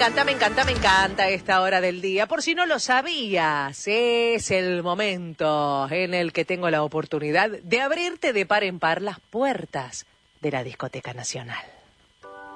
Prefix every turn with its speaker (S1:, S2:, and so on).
S1: me encanta esta hora del día. Por si no lo sabías, es el momento en el que tengo la oportunidad de abrirte de par en par las puertas de la Discoteca Nacional.